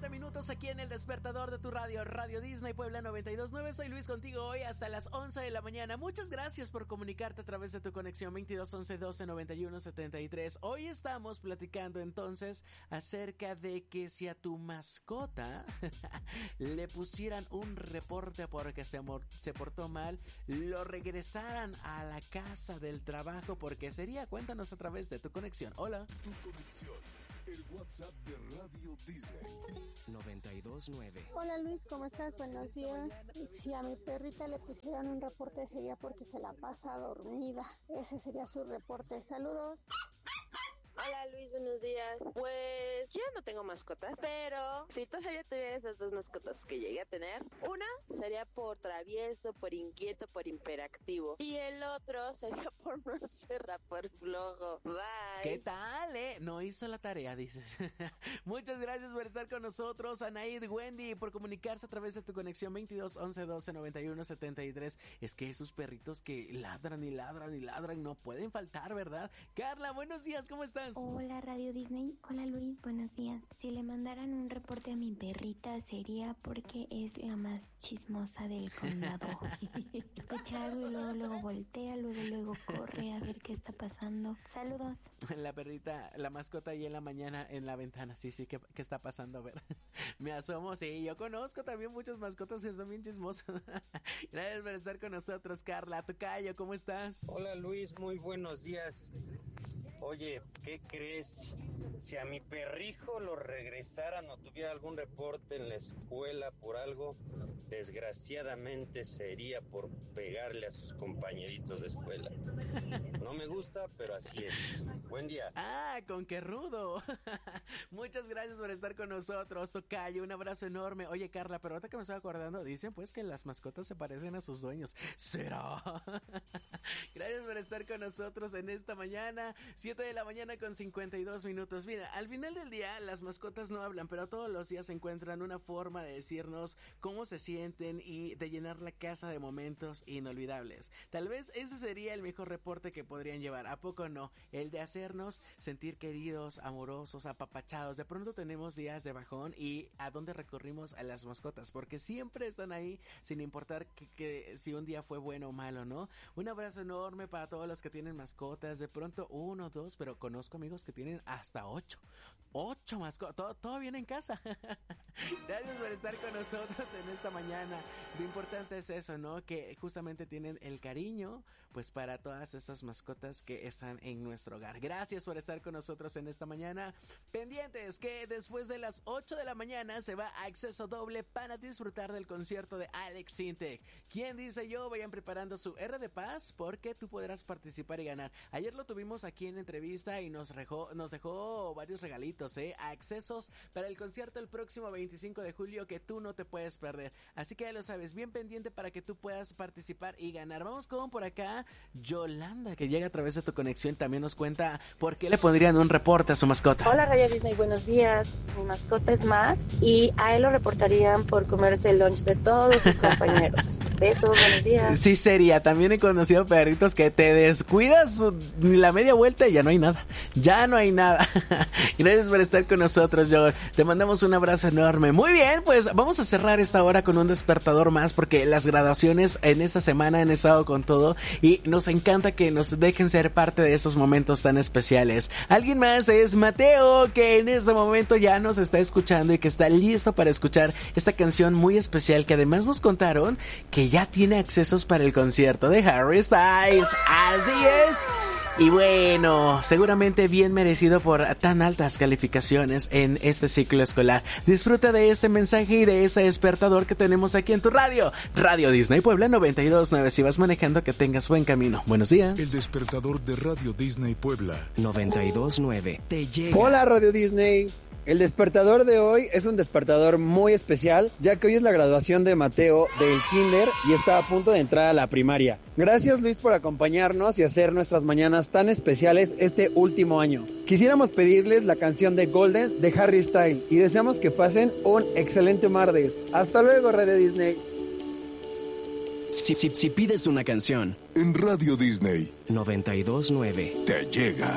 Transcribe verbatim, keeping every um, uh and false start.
siete minutos aquí en el despertador de tu radio, Radio Disney Puebla noventa y dos punto nueve. Soy Luis contigo hoy hasta las once de la mañana. Muchas gracias por comunicarte a través de tu conexión veintidós once doce noventa y uno setenta y tres. Hoy estamos platicando entonces acerca de que si a tu mascota le pusieran un reporte porque se, amor, se portó mal, lo regresaran a la casa del trabajo, porque sería, cuéntanos a través de tu conexión. Hola. Tu conexión, el WhatsApp de Radio Disney noventa y dos punto nueve. Hola Luis, ¿cómo estás? Buenos días. Si a mi perrita le pusieran un reporte sería porque se la pasa dormida. Ese sería su reporte. Saludos. Hola Luis, buenos días. Pues yo no tengo mascotas, pero si todavía tuviera esas dos mascotas que llegué a tener, una sería por travieso, por inquieto, por hiperactivo, y el otro sería por no cerrar, por flojo. Bye. ¿Qué tal, eh? No hizo la tarea, dices. Muchas gracias por estar con nosotros, Anaid, Wendy, por comunicarse a través de tu conexión veintidós once doce noventa y uno setenta y tres. Es que esos perritos que ladran y ladran y ladran no pueden faltar, ¿verdad? Carla, buenos días, ¿cómo estás? Hola Radio Disney, hola Luis, buenos días. Si le mandaran un reporte a mi perrita sería porque es la más chismosa del condado. Escucha algo y luego luego voltea, luego luego corre a ver qué está pasando. Saludos. La perrita, la mascota ahí en la mañana en la ventana, sí, sí, ¿qué, qué está pasando? A ver, me asomo, sí, yo conozco también muchas mascotas que son bien chismosas. Gracias por estar con nosotros, Carla. Tocayo, ¿cómo estás? Hola Luis, muy buenos días. Oye, ¿qué crees? Si a mi perrijo lo regresaran o tuviera algún reporte en la escuela por algo, desgraciadamente sería por pegarle a sus compañeritos de escuela. No me gusta, pero así es. Buen día. Ah, con qué rudo. Muchas gracias por estar con nosotros, Tocayo. Un abrazo enorme. Oye, Carla, pero ahorita que me estoy acordando, dicen pues que las mascotas se parecen a sus dueños. ¿Será? Gracias por estar con nosotros en esta mañana. siete de la mañana con cincuenta y dos minutos. Mira, al final del día las mascotas no hablan, pero todos los días encuentran una forma de decirnos cómo se sienten y de llenar la casa de momentos inolvidables. Tal vez ese sería el mejor reporte que podrían llevar, ¿a poco no? El de hacernos sentir queridos, amorosos, apapachados. De pronto tenemos días de bajón y ¿a dónde recurrimos? A las mascotas, porque siempre están ahí sin importar que, que si un día fue bueno o malo, ¿no? Un abrazo enorme para todos los que tienen mascotas. De pronto uno, dos, pero conozco amigos que tienen hasta ocho. Ocho mascotas. Todo, todo viene en casa. Gracias por estar con nosotros en esta mañana. Lo importante es eso, ¿no? Que justamente tienen el cariño, pues para todas estas mascotas que están en nuestro hogar. Gracias por estar con nosotros en esta mañana. Pendientes que después de las ocho de la mañana se va a acceso doble para disfrutar del concierto de Alex Sintek. ¿Quién dice yo? Vayan preparando su R de Paz porque tú podrás participar y ganar. Ayer lo tuvimos aquí en entrevista y nos dejó, nos dejó varios regalitos, ¿eh? Accesos para el concierto el próximo veinticinco de julio que tú no te puedes perder. Así que ya lo sabes, bien pendiente para que tú puedas participar y ganar. Vamos con por acá Yolanda, que llega a través de tu conexión, también nos cuenta por qué le pondrían un reporte a su mascota. Hola Radio Disney, buenos días. Mi mascota es Max y a él lo reportarían por comerse el lunch de todos sus compañeros. Besos, buenos días. Sí sería, también he conocido perritos que te descuidas la media vuelta y ya no hay nada, ya no hay nada. Gracias por estar con nosotros, Joel. Te mandamos un abrazo enorme. Muy bien, pues vamos a cerrar esta hora con un despertador más porque las graduaciones en esta semana han estado con todo y nos encanta que nos dejen ser parte de estos momentos tan especiales. Alguien más es Mateo, que en este momento ya nos está escuchando y que está listo para escuchar esta canción muy especial que además nos contaron que ya tiene accesos para el concierto de Harry Styles. Así es. Y bueno, seguramente bien merecido por tan altas calificaciones en este ciclo escolar. Disfruta de este mensaje y de ese despertador que tenemos aquí en tu radio. Radio Disney Puebla noventa y dos punto nueve. Si vas manejando, que tengas buen camino. Buenos días. El despertador de Radio Disney Puebla noventa y dos punto nueve. Te llega. Hola Radio Disney. El despertador de hoy es un despertador muy especial, ya que hoy es la graduación de Mateo del kinder y está a punto de entrar a la primaria. Gracias Luis por acompañarnos y hacer nuestras mañanas tan especiales este último año. Quisiéramos pedirles la canción de Golden de Harry Styles y deseamos que pasen un excelente martes. Hasta luego Radio Disney. Si, si, si pides una canción en Radio Disney noventa y dos punto nueve te llega.